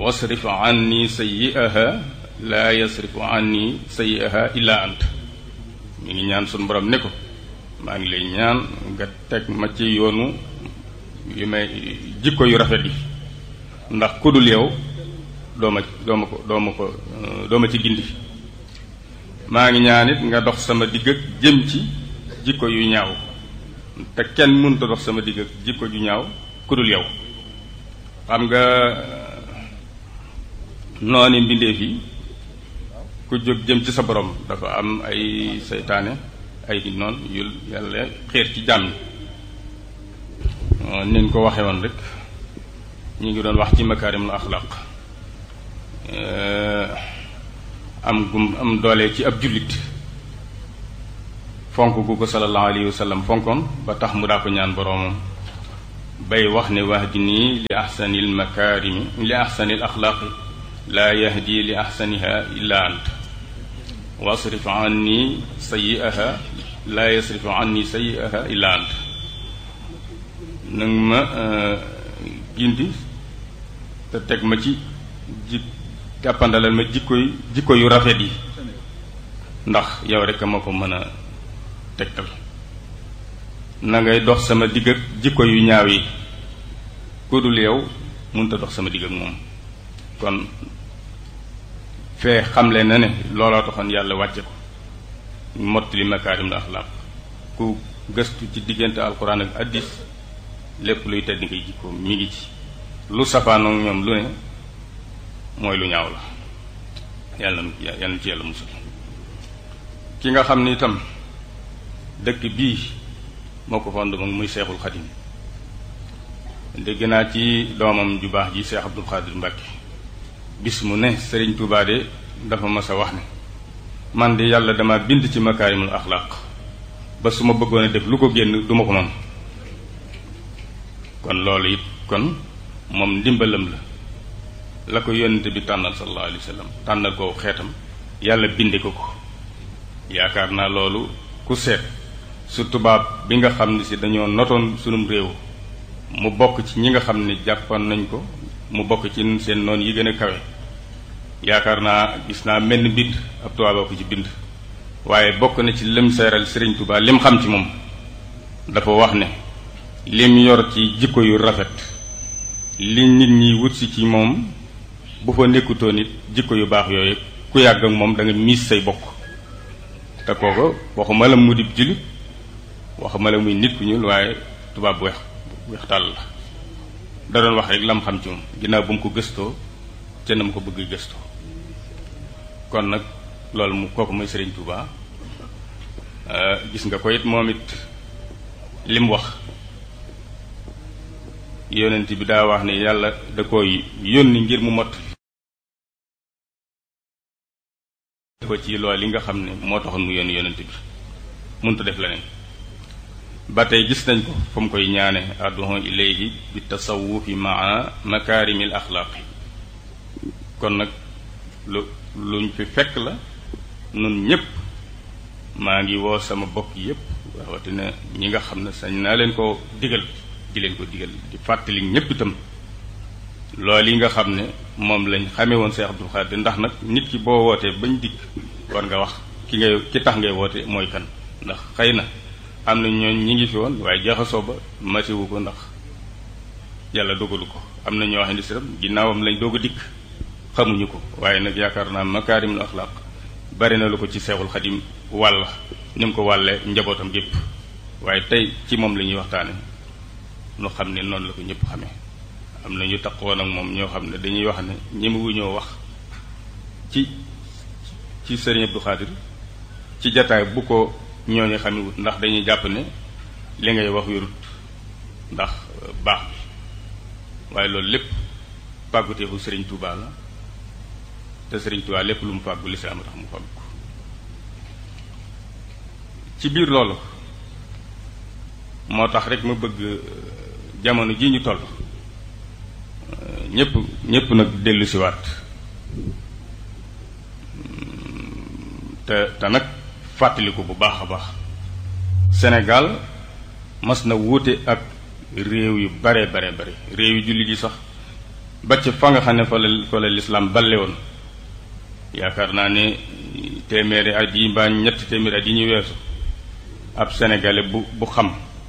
wasrif anni sayyi'aha laa yasrifu anni sayyi'aha illa ant. mi ngi ñaan sunu borom ne ko maa ngi lay ñaan nga teg ma ci yoonu yu may jikko yu rafet yi, ndax ku dul yow doo ma ci gindi. maa ngi ñaan it nga dox sama digg ak jëm ci jikko yu ñaaw, te kenn mënut a dox sama digg ak jikko ju ñaaw ku dul yow. xam nga noonu mbindeef yi ku jóg jëm ci sa borom dafa am ay seytaane, ay noon yu yàlla xeer ci jàmm niñ ko waxe woon rek. ñu ngi doon wax ci makaarimul axlaaq, am doole ci ab jullit, fonk gu ko sallallahu alayhi wa sallam fonkoon ba tax mu daa ko ñaan boroomam bay wax ne wahdini li ahsanil makaarimi li ahsanil axlaaqi laa yahdi li ahsaniha illa ant wasrif anni sayyi'aha laa yasrifu anni sayyi'aha illa ant. nag ma gindi te teg ma ci jàppandalal ma jikko yu rafet yi, ndax yow rek ma ko mën a tegtal. na ngay dox sama digg ak jikko yu ñaaw yi, ku dul yow mënut a dox sama digg ak moom. kon fee xamle na ne looloo taxoon yàlla wàcce ko mottali makaarimul axlaaq. ku gëstu ci diggante alxuraan ak hadiis lépp luy tedd ngay jikko mi ngi ci. lu safaanoog ñoom lu ne mooy lu ñaaw la. yàlla na ci yàlla musul. ki nga xam ni itam dëkk bii moo ko fond moom muy Seexul Xadim. dégg naa ci doomam ju baax ji Seex Abdul Xaadir Mbàkke bis mu ne Sëriñ Tuubaa de dafa mas a wax ne man de yàlla dama bind ci makaarimul axlaaq ba su ma bëggoon a def lu ko génn duma ko mën. kon loolu it kon moom ndimbalam la ko yónnente bi tànnal sallallahu alayhi wa sallam tànnal ko xeetam yàlla binde ko ko. yaakaar naa loolu ku seet su tubaab bi nga xam ne si dañoo notoon sunum réew mu bokk ci ñi nga xam ne jàppoon nañ ko, mu bokk ci seen noon yi gën a kawe. yaakaar naa gis naa menn bind ab tubaab ko ci bind, waaye bokk na ci lim seeral Sëriñ Tuubaa lim xam ci moom. dafa wax ne lim yor ci jikko yu rafet li nit ñi wut si ci moom bu fa nekkutoo nit jikko yu baax yooyu ku yàgg ak moom da nga miis say bokk. te kooku waxuma la mu di jullit, waxuma la muy nit ku ñuul, waaye tubaab bu weex tàll la. da doon wax rek lam xam ci moom ginnaaw bu mu ko gëstoo ca na mu ko bëgg gëstoo. kon nag loolu mu kooku mooy Sëriñ Tuubaa. gis nga ko it moom it lim wax yonent bi daa wax ne yàlla da koy yónni ngir mu mott ko ci loolu li nga xam ne moo taxoon mu yónni yonent bi mënut a def leneen. ba tey gis nañ ko fa mu koy ñaane adduhu ilayhi bi tasawufi maa makaarimil axlaaqi. kon nag luñ fi fekk la nun ñépp. maa ngi woo sama bokk yépp rawatina ñi nga xam ne sañ naa leen ko digal di leen ko digal di fàttali ñépp itam loolu yi nga xam ne moom lañ xamee woon Seex Abdul Xaadir. ndax nag nit ki boo wootee bañ dikk war nga wax ki tax ngay woote mooy kan. ndax xëy na am na ñooñ ñi ngi fi woon waaye jaxasoo ba matiwu ko ndax yàlla dogalu ko. am na ñoo xam ne si tam ginnaawam lañ doog a dikk xamuñu ko. waaye nag yaakaar naa makaarimul axlaaq bari na lu ko ci Seexul Xadim wàll ni mu ko wàllee njabootam gépp. waaye tey ci moom la ñuy waxtaane nu xam ne noonu la ko ñëpp xamee. am na ñu taqoon ak moom ñoo xam ne dañuy wax ne ñemewuñoo wax ci Sëriñ Abdou Khadir ci jataay bu ko ñooñu xamewut, ndax dañuy jàpp ne li ngay wax wérut ndax baax bi. waaye loolu lépp pàgguteefu Sëriñ Tuubaa la, te Sëriñ Tuubaa lépp lu mu pàggu lislaam tax mu pàggu ko. ci biir loolu moo tax rek ma bëgg jamono ji ñu toll ñépp nag dellu siwaat te nag fàttaliku bu baax a baax. Sénégal mas na wuute ak réew yu bare réew yu jullit yi sax ba ci fa nga xam ne fa la lislaam balle woon. yaakaar naa ne téeméeri at yi mbaa ñetti téeméeri at yi ñu weesu ab sénégalais bu xam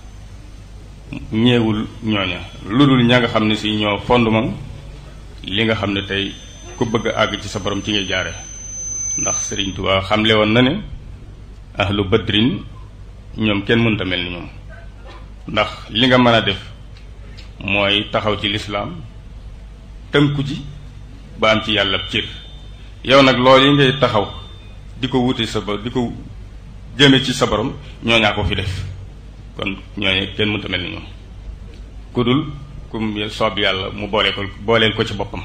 ñeewul ñooña lu dul ña nga xam ne si ñoo fondement li nga xam ne tey ku bëgg a àgg ci sa borom ci ngay jaare ndax Sëriñ Tuubaa xamle woon na ne ahlu badrin ñoom kenn mënta mel ni ñoom ndax li nga mën a def mooy taxaw ci lislaam tënku ci ba am ci yàlla cër yow nag loolu yi ngay taxaw di ko wuti sa borom di ko jëme ci sa borom ñooñaa ko fi def kon ñooñu kenn mënta mel ni ñoom ku dul kum soob yàlla mu booleel ko ci boppam.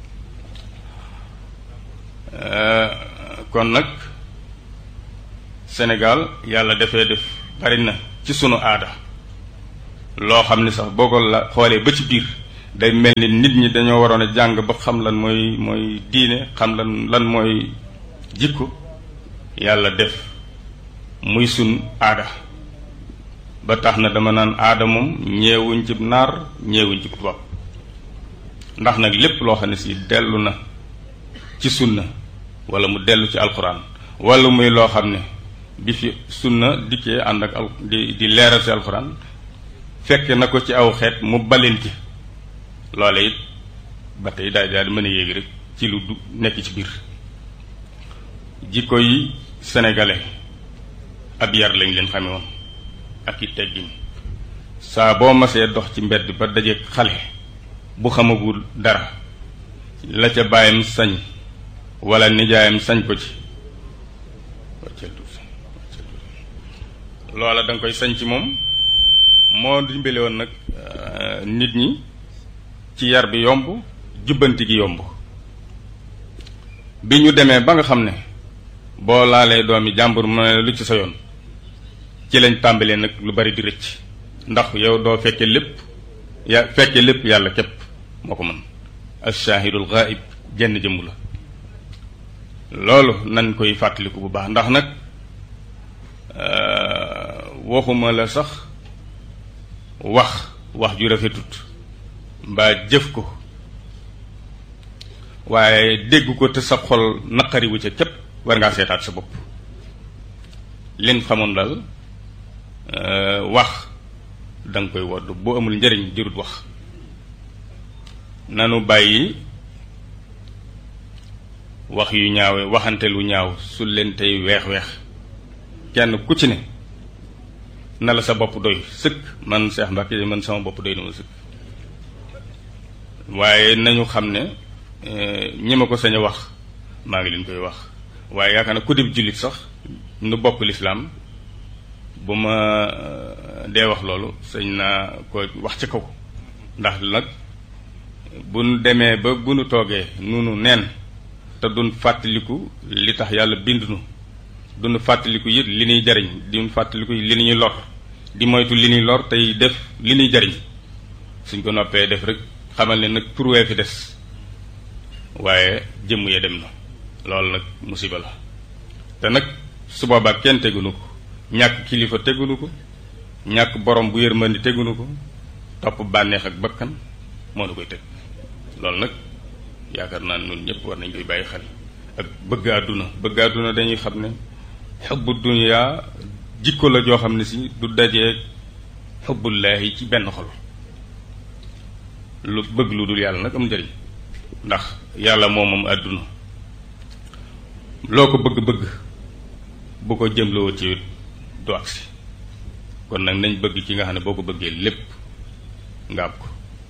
kon nag Sénégal yàlla dafee def bari na ci sunu aada loo xam ne sax boo ko la xoolee ba ci biir day mel ni nit ñi dañoo waroon a jàng ba xam lan mooy diine xam lan mooy jikko yàlla def muy sun aada ba tax na dama naan aada moom ñeewuñ ci naar ñeewuñ ci tubaab ndax nag lépp loo xam ne si dellu na ci sunna wala mu dellu ci alxuraan wala muy loo xam ne bi fi sunna dikkee ànd ak di leeral ci alxuraan fekke na ko ci aw xeet mu balin ci loole it ba tey daal di mën a yéegi rek ci lu nekk ci biir jikko yi sénégalais ab yar lañ leen xame woon ak i teggin saa boo masee dox ci mbedd ba dajeek xale bu xamagul dara la ca baayam sañ wala nijaayam sañ ko ci loola da nga koy sañ ci moom moo dimbale woon nag nit ñi ci yar bi yomb jubbanti gi yomb bi ñu demee ba nga xam ne boo laalee doomi jàmbur mu ne lu ci sa yoon ci lañ tàmbalee nag lu bari di rëcc ndax yow doo fekke lépp fekke lépp yàlla képp moo ko mën ash-shahidul ghaib jenn jëmm la loolu nañ koy fàttaliku bu baax ndax nag waxuma la sax wax ju rafetut mbaa jëf ko waaye dégg ko te sa xol naqariwu ca képp war ngaa seetaat sa bopp leen xamoon daal wax da nga koy wodd boo amul njëriñ jërut wax nanu bàyyi wax yu ñaawe waxante lu ñaaw su leen tey weex-weex kenn ku ci ne na la sa bopp doy sëkk man Cheikh Mbacke man sama bopp doy na ma sëkk waaye nañu xam ne ñi ma ko sañ a wax maa ngi leen koy wax waaye yaakaar na ku dib jullit sax nu bokk lislaam bu ma dee wax loolu sañ naa ko wax ci kaw ndax nag bu nu demee ba bu nu toogee nunu neen te duñ fàttaliku li tax yàlla bind nu duñ fàttaliku it li ñuy jariñ duñ fàttaliku li ñuy lor di moytu li ñuy lor tey def li ñuy jariñ suñ ko noppee def rek xamal ne nag turwee fi des waaye jëmm ya dem na loolu nag musiba la te nag su boobaa kenn tegunu ko ñàkk kilifa tegunu ko ñàkk borom bu yërmandi tegunu ko topp bànneex ak bakkan moo nu koy teg loolu nag yaakaar naa ñun ñëpp war nañ koy bàyyi xel ak bëgg àdduna dañuy xam ne xubbu dunya jikko la joo xam ne si du dajee xubbullaahi ci benn xol lu bëgg lu dul yàlla nag am njëriñ ndax yàlla moom àdduna loo ko bëgg-bëgg bu ko jëmloo ci du agsi kon nag nañ bëgg ci nga xam ne boo ko bëggee lépp nga am ko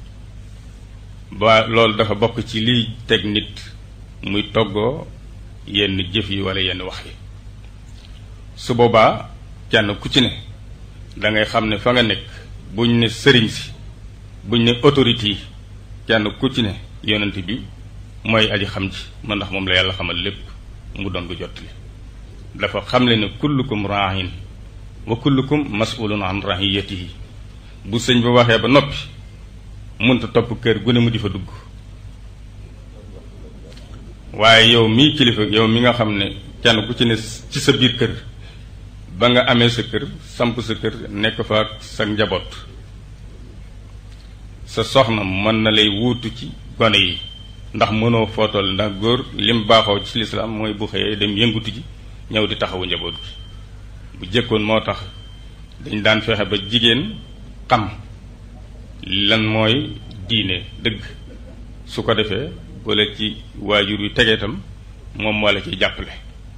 ba loolu dafa bokk ci liy teg nit muy toggoo yenn jëf yi wala yenn wax yi su boobaa kenn ku ci ne da ngay xam ne fa nga nekk buñ ne sëriñ si buñ ne autorité yi kenn ku ci ne yonent bi mooy aji xam ji man ndax moom la yàlla xamal lépp mu doon ko jottali dafa xamle ne kullukum raahin wa kullukum mas'ulun an rahiyatihi bu sëñ ba waxee ba noppi mënta topp kër gu ne mu di fa dugg waaye yow mii kilifa yow mi nga xam ne kenn ku ci ne ci sa biir kër ba nga amee sa kër samp sa kër nekk fa ak sa njaboot sa soxna mën na lay wuutu ci gone yi ndax mënoo footol ndax góor lim baaxoo ci lislaam mooy bu xëyee dem yëngutu ji ñëw di taxawu njaboot gi bu jëkkoon moo tax dañ daan fexe ba jigéen xam lan mooy diine dëgg su ko defee bu la ci waajur yu tegee itam moom moo la ciy jàppale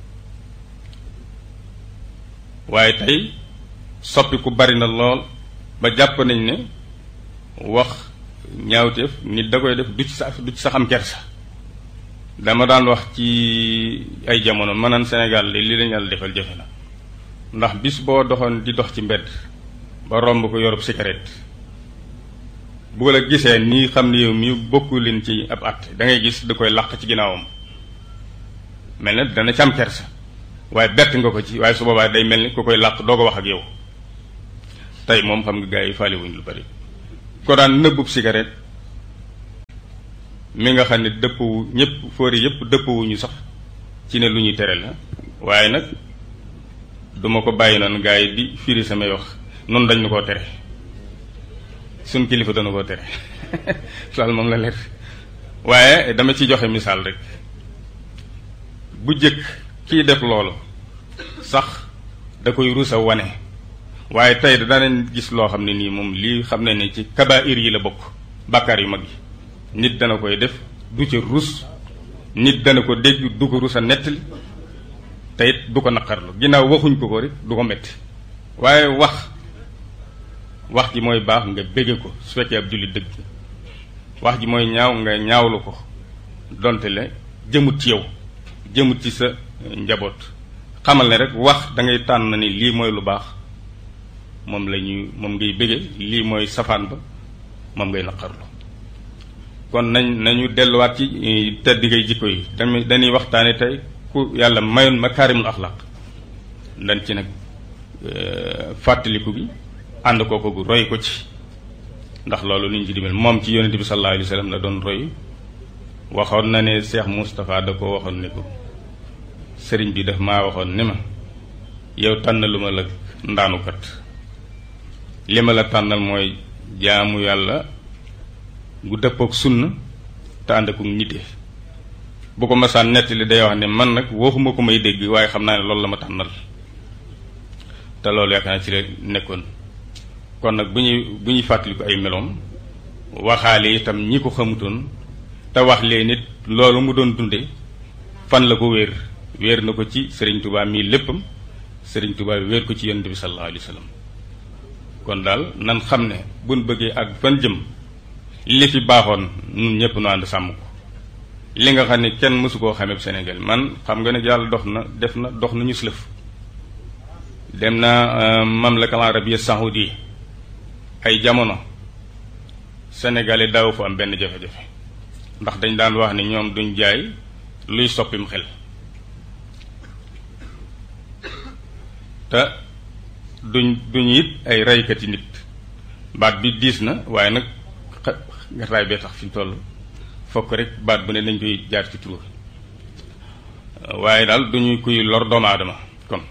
waaye tey soppiku bari na lool ba jàpp nañ ne wax ñaawteef nit da koy def du ci sax am kersa dama daan wax ci ay jamono ma naan Sénégal li lañ yàlla defal jafe na ndax bis boo doxoon di dox ci mbedd ba romb ko yorub cigarette bu la gisee nii xam ne yow mi bokku leen ci ab at da ngay gis da koy làq ci ginnaawam mel na dana ci am kersa waaye bett nga ko ci waaye su boobaa day mel ni ku koy làq doo ko wax ak yow tey moom xam nga gars yi faale wuñ lu bari ko daan nëbbub cigarette mi nga xam ne dëppwu ñëpp fóori yëpp dëppwuñu sax ci ne lu ñuy tere la waaye nag duma ko bàyyi noonu gars yi di firi samay wax noonu dañ na koo tere suñ kilifa dana koo tere loolu moom la leer waaye dama ci joxe misaal rek bu jëkk kii def loolu sax da koy rusa wane waaye tey danañ gis loo xam ne nii moom lii xam ne ne ci kabaa'ir yi la bokk bàkkaar yu mag yi nit dana koy def du ca rus nit dana ko dégg du ko rus a nettali te it du ko naqarlu ginnaaw waxuñ ko rek du ko metti waaye wax ji mooy baax nga bége ko su fekkee ab jullit dëgg wax ji mooy ñaaw nga ñaawlu ko donte le jëmut ci yow jëmut ci sa njaboot xamal ne rek wax da ngay tànn ni lii mooy lu baax moom ngay bége lii mooy safaan ba moom ngay naqarlu kon nañu delluwaat ci tedd ngay jikko yi dañuy waxtaane tey ku yàlla mayoon makaarimul axlaaq dañ ci nag fàttaliku gi ànd kooku gu roy ko ci ndax loolu niñ ci dimbal moom ci yonente bi sallallahu alayhi wa sallam la doon roy waxoon na ne Cheikh Moustapha da ko waxoon ne ko sëriñ bi daf maa waxoon ne ma yow tànnalu ma la ndaanukat li ma la tànnal mooy jaamu yàlla gu dëppook sunna te ànd ak nite bu ko masaan nettali day wax ne man nag waxuma ko may dégg waaye xam naa ne loolu la ma tànnal te loolu yaakaar naa ci la nekkoon kon nag bu ñuy fàttali ko ay meloom waxaale itam ñi ko xamutoon te wax leen nit loolu mu doon dunde fan la ko wéer na ko ci Serigne Touba mii léppam Serigne Touba wéer ko ci yonent bi sallallahu alayhi wa sallam kon daal nan xam ne buñ bëggee ak fan jëm li fi baaxoon ñun ñëpp nu ànd sàmm ko li nga xam ne kenn mësu koo xamee Sénégal man xam nga ne yàlla dox nañu silëf dem na mamlaka arabia saoudi ay jamono sénégalais daaw fa am benn jafe-jafe ndax dañ daan wax ne ñoom duñ jaay luy soppim xel te duñ it ay reykati nit baat bi diis na waaye nag gataay bee tax fi mu toll fokk rek baat bu ne dañ koy jaar ci tur waaye daal duñu kuy lor doomu aadama kon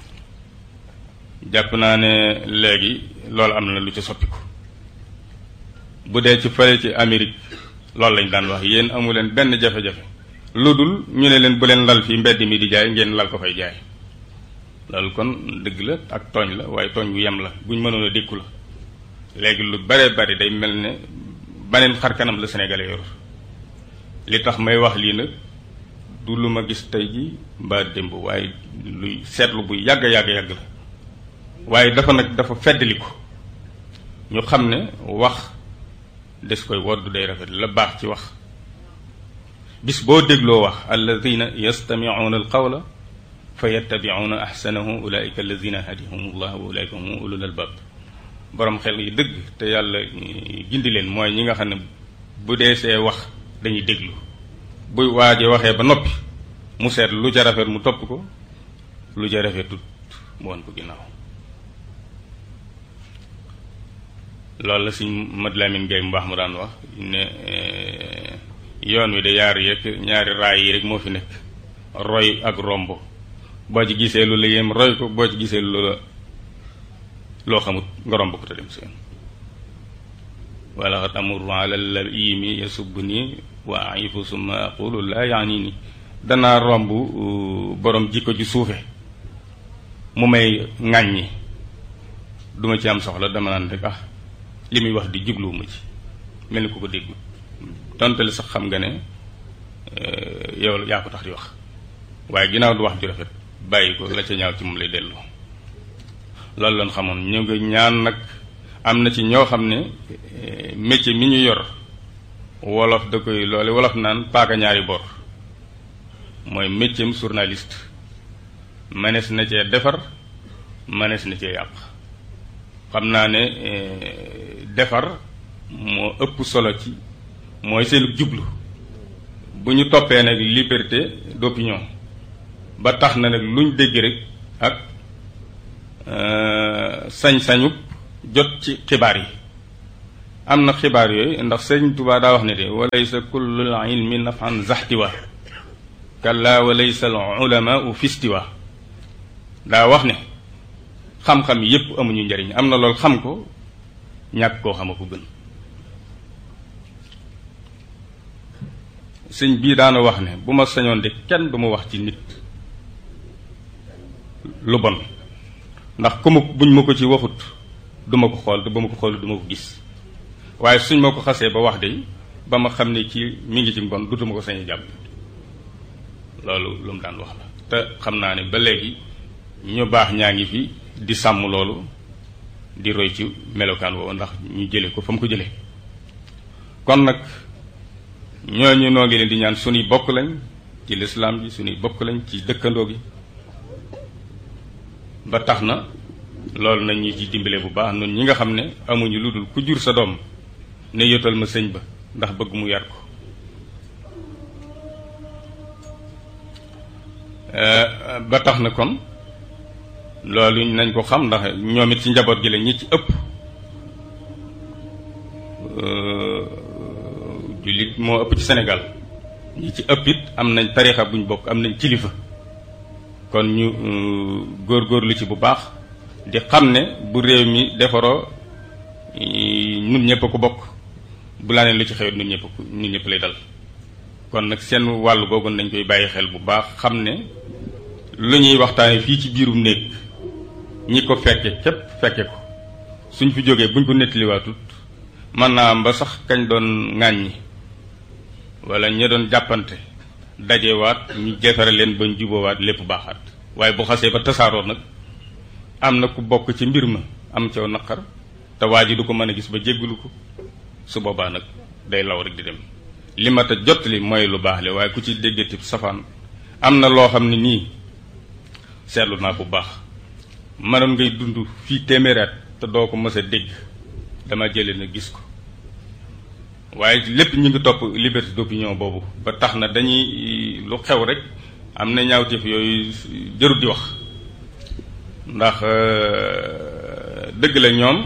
jàpp naa ne léegi loolu am na lu ca soppiku bu dee ci fële ci Amérique loolu lañ daan wax yéen amu leen benn jafe-jafe lu dul ñu ne leen bu leen lal fii mbedd mi di jaay ngeen lal ko fay jaay loolu kon dëgg la ak tooñ la waaye tooñ bu yem la buñ mënoon a dékku la léegi lu bare bari day mel ne baneen xar kanam la sénégalais yor li tax may wax lii nag du lu ma gis tey ji mbaa démb waaye luy seetlu bu yàgg la waaye dafa feddali ko ñu xam ne wax des koy wodd day rafet la baax ci wax bis boo dégloo wax alladina yastamicuuna alqawla fa yattabicuuna axsanahu ulaika alladina hadihum allah wa ulaika hum ulul albab borom xel yi dëgg te yàlla gindi leen mooy ñi nga xam ne bu dee see wax dañuy déglu buy waaje waxee ba noppi mu seet lu ca rafet mu topp ko lu ca rafetut mu won ko ginnaaw loolu la Sëñ Mad Lamin Gay mu baax mu daan wax ne yoon wi de ñaari raay yi rek moo fi nekk roy ak romb boo ci gisee lu la yéem roy ko boo ci gisee loo xamut nga romb ko te dem seen wala xat amuru ala laimi yasub nii wa aifu summa aqulu laa yaani ni danaa romb borom jikko ju suufe mu may ŋàññi duma ci am soxla dama naan rek li muy wax di jubluwuma ci mel ni ku ko dégg donte li sax xam nga ne yow yaa ko tax di wax waaye ginnaaw du wax ju rafet bàyyi ko la ca ñaaw ci moom lay dellu loolu lañ xamoon ñu ngi ñaan nag am na ci ñoo xam ne métier mi ñu yor wolof da koy loole wolof naan paaka ñaari bor mooy métier journaliste manees na cee defar manees na cee yàq xam naa ne defar moo ëpp solo ci mooy seen jublu bu ñu toppee nag liberté d'opinion ba tax na nag luñ dégg rek ak sañ-sañub jot ci xibaar yi am na xibaar yooyu ndax Sëriñ Tuubaa daa wax ne de walaysa kullul ilmi nafan zaxtiwa kalla walaysa al ulama fistiwa daa wax ne xam-xam yépp amuñu njariñ am na lool xam ko ñàkk koo xam a ko gën sëñ bii daana wax ne bu ma sañoon de kenn du ma wax ci nit lu bon ndax ku ma buñ ma ko ci waxut duma ko xool te ba ma ko xool duma ko gis waaye suñ ma ko xasee ba wax de ba ma xam ne kii mi ngi ci mbon dutuma ko sañ jàpp loolu lu mu daan wax la te xam naa ne ba léegi ñu baax ñaa ngi fi di sàmm loolu di roy ci melokaan woowu ndax ñu jële ko fa mu ko jële kon nag ñooñu noo ngi leen di ñaan suñuy bokk lañ ci lislaam bi suñuy bokk lañ ci dëkkandoo gi ba tax na loolu nañ ñu ci dimbale bu baax noonu ñi nga xam ne amuñu lu dul ku jur sa doom ne yotal ma sëñ ba ndax bëgg mu yar ko ba tax na kon loolu nañ ko xam ndax ñoom it ci njaboot gi la ñi ci ëpp jullit moo ëpp ci Sénégal ñi ci ëpp it am nañ tarixa buñ bokk am nañ kilifa kon ñu góorgóorlu ci bu baax di xam ne bu réew mi defaroo ñun ñëpp a ko bokk bu laa neen lu ci xewet ñun ñëpp lay dal kon nag seen wàllu googu nañ koy bàyyi xel bu baax xam ne lu ñuy waxtaane fii ci biirum néeg ñi ko fekke képp fekke ko suñ fi jógee buñ ko nettaliwaatut mën naa am ba sax kañ doon ŋàññi wala ña doon jàppante dajewaat ñu jefere leen bañ juboowaat lépp baaxaat waaye bu xasee ba tasaaroo nag am na ku bokk ci mbir ma am caw naqar te waa ji du ko mën a gis ba jéggalu ko su boobaa nag day law rek di dem li ma ta jot li mooy lu baax le waaye ku ci déggati safaan am na loo xam ne nii seetlu naa bu baax mënoon ngay dund fii téeméeraat te doo ko mës a dégg dama jële na gis ko waaye lépp ñu ngi topp liberté d'opinion boobu ba tax na dañuy lu xew rek am na ñaawteef yooyu jërut di wax ndax dëgg la ñoom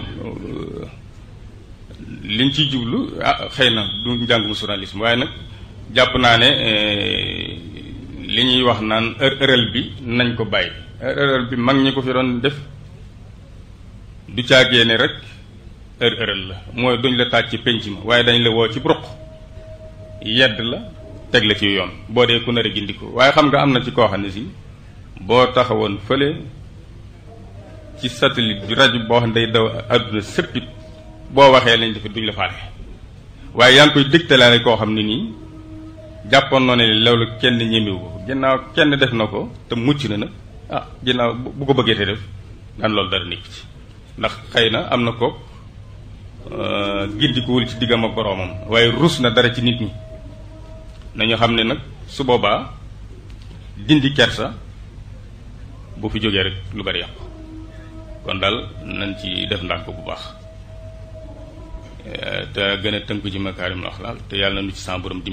liñ ciy jublu xëy na du njàngum journalisme waaye nag jàpp naa ne li ñuy wax naan ërël bi nañ ko bàyyi ërël bi mag ñi ko fi doon def du caagee ne rek ërël la mooy duñ la taaj ci penc ma waaye dañ la woo ci ruq yedd la teg la ci yoon boo dee ku nar a gindi ko waaye xam nga am na ci koo xam ne si boo taxawoon fële ci satellite bi rajo boo xam ne day daw àdduna sëppit boo waxee lañ def duñ la faale waaye yaa ngi koy dégtalaale koo xam ne nii jàppoon noo ne loolu kenn ñemewu ko ginnaaw kenn def na ko te mucc na nag ginnaaw bu ko bëggee te def daan loolu dara nekk ci ndax xëy na am na ko gindikuwul ci diggam ak boroomam waaye rus na dara ci nit ñi nañu xam ne nag su boobaa dindi kersa bu fi jógee rek lu bari yàqu kon daal nañ ci def ndànk bu baax te gën a tënku ci makaarimul axlaaq te yàlla na nu ci sa borom